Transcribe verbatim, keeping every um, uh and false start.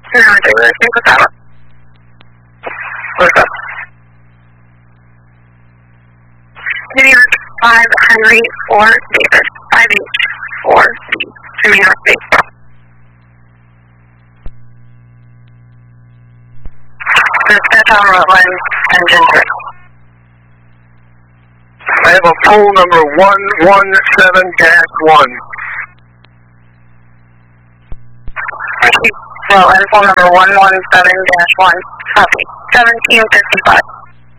No, they were cinco tower. What's up? New York five Henry four David five H four C to New York baseball. Dispatch on Rutland engine three. I have a poll number one one seven dash one. Rutland poll number one one seven dash one. Copy. seventeen fifty-five.